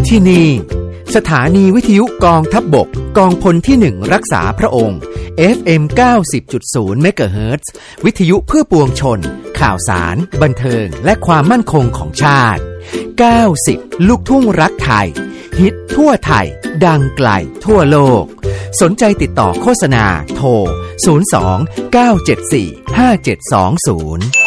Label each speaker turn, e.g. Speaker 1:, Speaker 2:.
Speaker 1: ที่นี่สถานีวิทยุกองทัพบกกองพลที่1รักษาพระองค์ FM 90.0 เมกะเฮิรตซ์ วิทยุเพื่อปวงชนข่าวสารบันเทิงและความมั่นคงของชาติ90ลูกทุ่งรักไทยฮิตทั่วไทยดังไกลทั่วโลกสนใจติดต่อโฆษณาโทร02 974 5720